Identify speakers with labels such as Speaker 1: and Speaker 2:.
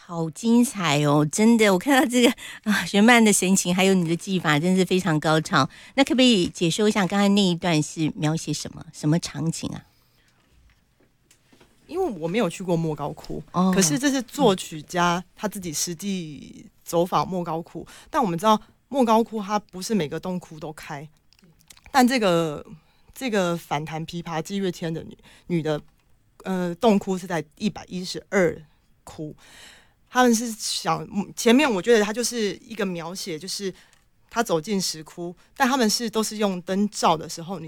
Speaker 1: 好精彩哦！真的，我看到这个玄曼的神情，还有你的技法，真是非常高超。那可不可以解说一下刚才那一段是描写什么场景啊？
Speaker 2: 因为我没有去过莫高窟，可是这是作曲家他自己实际走访莫高窟。但我们知道莫高窟它不是每个洞窟都开，但这个反弹琵琶击乐天的女的洞窟是在112窟。他们是想前面我觉得他就是一个描写，就是他走进石窟，但他们都是用灯照的时候，你